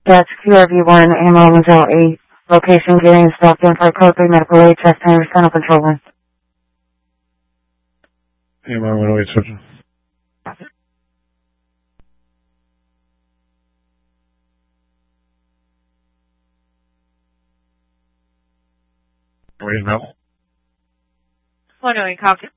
That's QRV1, AMO Mazel 8. Location getting stopped in for code 3 medical aid, chest and center control room. AMO 108 Surgeon. Wait, no. 108 copy.